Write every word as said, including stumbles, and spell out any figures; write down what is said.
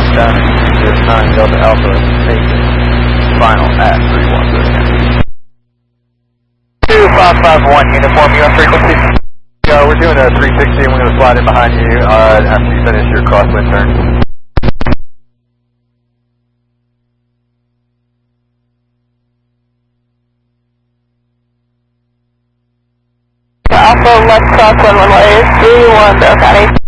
touchdown, zero nine Delta Alpha, taken, final at three one zero. two five five one, uniform, you on frequency? Yeah, we're doing a three sixty and we're going to slide in behind you uh, after you finish your crosswind turn. Alpha, left crosswind runway three one, Barrow County.